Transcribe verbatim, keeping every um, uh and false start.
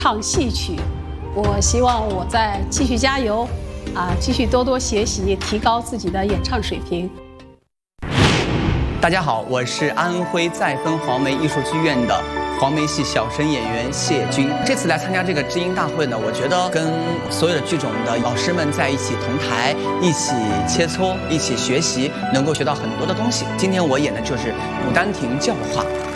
唱戏曲。我希望我再继续加油，啊，继续多多学习，提高自己的演唱水平。 大家好，我是安徽再芬黄梅艺术剧院的黄梅戏小生演员谢军。这次来参加这个知音大会呢，我觉得跟所有的剧种的老师们在一起同台，一起切磋，一起学习，能够学到很多的东西。今天我演的就是《牡丹亭》教化。